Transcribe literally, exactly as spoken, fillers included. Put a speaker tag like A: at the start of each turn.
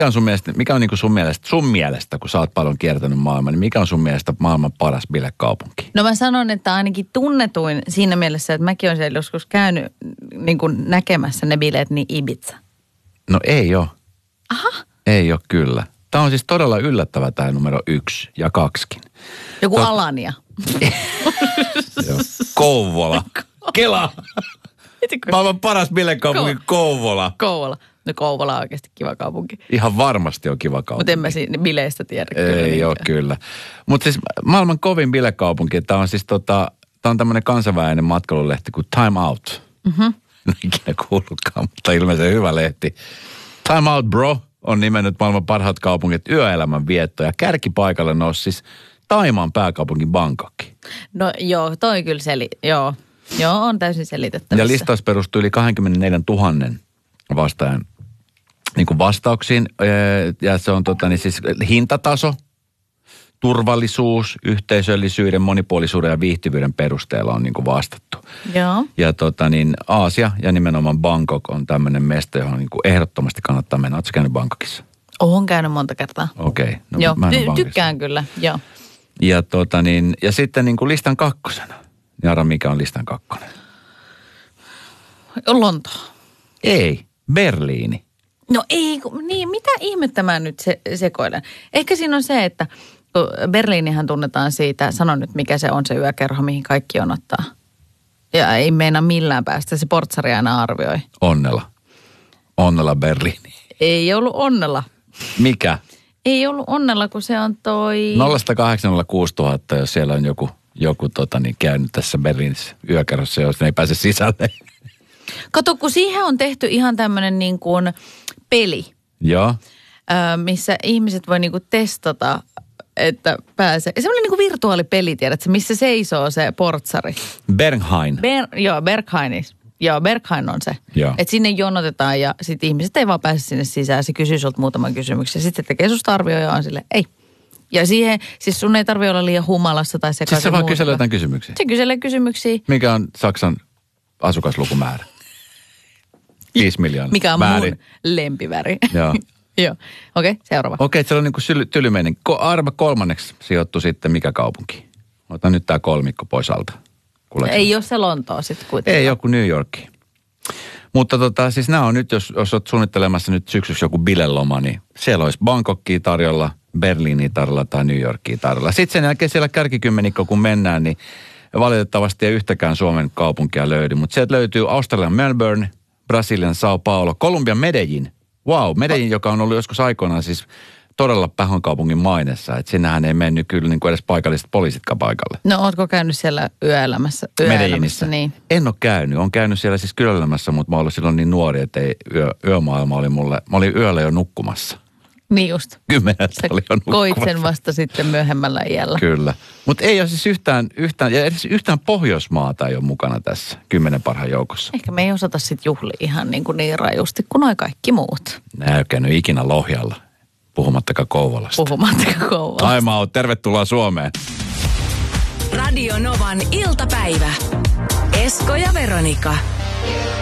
A: on sun mielestä, mikä on niin kuin sun mielestä, sun mielestä, kun sä oot paljon kiertänyt maailmaa, niin mikä on sun mielestä maailman paras bilekaupunki?
B: No mä sanon, että ainakin tunnetuin siinä mielessä, että mäkin olen siellä joskus käynyt niin kuin näkemässä ne bileet, niin Ibiza.
A: No ei ole.
B: Aha.
A: Ei ole kyllä. Tämä on siis todella yllättävä tämä numero yksi ja kaksikin.
B: Joku
A: Tot...
B: Alania.
A: Kouvola. Kela. Maailman paras bilekaupunki Kouvola.
B: Kouvola. No Kouvola on oikeasti kiva kaupunki.
A: Ihan varmasti on kiva kaupunki.
B: Mutta en mä siinä bileistä tiedä. Kyllä
A: ei ole kyllä. Mutta siis maailman kovin bilekaupunki, tämä on siis tota, tämä on tämmöinen kansainvälinen matkailulehti kuin Time Out.
B: Mhm.
A: No ikinä kuullutkaan, mutta ilmeisesti hyvä lehti. Time Out Bro on nimennyt maailman parhaat kaupungit yöelämän vietto ja kärkipaikalle nousi siis Thaimaan pääkaupunki Bangkok.
B: No joo, toi kyllä seli, joo. Joo, on täysin selitettävissä.
A: Ja listaus perustuu yli kaksikymmentäneljätuhatta vastaajan niin kuin vastauksiin. Ja se on tota, niin siis hintataso, turvallisuus, yhteisöllisyyden, monipuolisuuden ja viihtyvyyden perusteella on niin kuin vastattu.
B: Joo.
A: Ja tota niin Aasia ja nimenomaan Bangkok on tämmöinen mesta, johon niin kuin ehdottomasti kannattaa mennä. Oletko käynyt Bangkokissa?
B: Oon käynyt monta kertaa.
A: Okei. Okay. No,
B: joo, Ty- tykkään kyllä, joo.
A: Ja, tota niin, ja sitten niin kuin listan kakkosena. Jara, mikä on listan kakkonen?
B: Lontoa.
A: Ei, Berliini.
B: No ei, niin mitä ihmettä mä nyt se, sekoilen. Ehkä siinä on se, että Berliinihän tunnetaan siitä, sano nyt mikä se on se yökerho, mihin kaikki on ottaa. Ja ei meina millään päästä, se portsari aina arvioi.
A: Onnella. Onnella Berliini.
B: Ei ollut onnella.
A: Mikä?
B: Ei ollut onnella, kun se on toi...
A: nolla kahdeksan nolla kuusi tuhatta, jos siellä on joku, joku tota, niin käynyt tässä Berliinissä yökerhossa, jos ne ei pääse sisälle.
B: Kato, kun siihen on tehty ihan tämmöinen niin kuin peli.
A: Joo.
B: Missä ihmiset voi niin kuin testata, että pääsee. Semmoinen niin kuin virtuaalipeli, tiedätkö, missä seisoo se portsari.
A: Berghain.
B: Ber, joo, Berghainis. Joo, Berghain on se. Että sinne jonotetaan ja sitten ihmiset ei vaan pääse sinne sisään. Se kysyy sulta muutaman kysymyksen. Sitten se tekee susta arvioja ja on silleen, ei. Ja siihen, siis sun ei tarvitse olla liian humalassa tai sekaisin.
A: Siis se vaan kyselee jotain kysymyksiä?
B: Se kyselee kysymyksiä.
A: Mikä on Saksan asukaslukumäärä? Viisi miljoonaa.
B: Mikä on
A: Väärin.
B: mun lempiväri.
A: Joo.
B: Joo. Okei, okay, seuraava.
A: Okei, okay, siellä on niin kuin tylymeinen. Arva kolmanneksi sijoittu sitten mikä kaupunki? Ota nyt tää kolmikko pois alta. Kuuleeko?
B: Ei ole se Lontoa sitten kuitenkaan.
A: Ei joku New Yorki. Mutta tota, siis nämä on nyt, jos, jos olet suunnittelemassa nyt syksyksi joku bileloma, niin siellä olisi Bangkokia tarjolla, Berliiniä tarjolla tai New Yorkia tarjolla. Sitten sen jälkeen siellä kärkikymmenikko, kun mennään, niin valitettavasti ei yhtäkään Suomen kaupunkia löydy. Mutta sieltä löytyy Australian Melbourne, Brasilian Sao Paulo, Kolumbian Medellin. Wow, Medellin, joka on ollut joskus aikoinaan siis todella pähön kaupungin mainessa. Että sinnehän ei mennyt kyllä niin kuin edes paikalliset poliisitkaan paikalle.
B: No ootko käynyt siellä yöelämässä?
A: Medellinissä?
B: Niin.
A: En ole käynyt. Olen käynyt siellä siis kyläelämässä, mutta mä olin silloin niin nuori, että ei yö, yömaailma oli mulle, mä olin yöllä jo nukkumassa.
B: Niin just.
A: Kymmeneltä oli jo nukkumassa.
B: Koit sen vasta sitten myöhemmällä iällä.
A: Kyllä. Mutta ei ole siis yhtään, yhtään, ja edes yhtään Pohjoismaata ei ole mukana tässä kymmenen parhaan joukossa.
B: Ehkä me ei osata sitten juhlia ihan niin kuin niin rajusti kuin noi kaikki muut.
A: Nää ei ole käynyt ikinä Lohjalla, puhumattakaan Kouvolasta.
B: Puhumattakaan Kouvolasta.
A: Time Out, tervetuloa Suomeen.
C: Radio Novan iltapäivä. Esko ja Veronika.